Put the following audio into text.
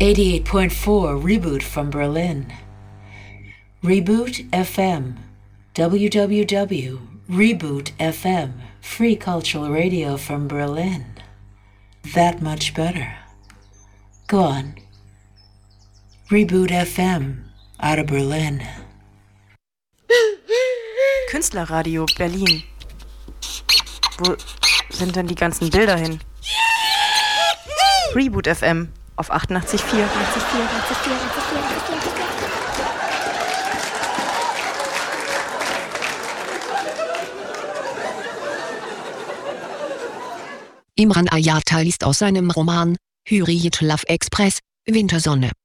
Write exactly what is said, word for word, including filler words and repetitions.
eighty-eight point four Reboot from Berlin. Reboot F M. w w w dot reboot f m. Free cultural radio from Berlin. That much better. Go on. Reboot F M out of Berlin. Künstlerradio Berlin. Wo sind denn die ganzen Bilder hin? Reboot F M auf achtundachtzig Komma vier. Imran Ayata liest aus seinem Roman Hürriyet Love Express, Wintersonne.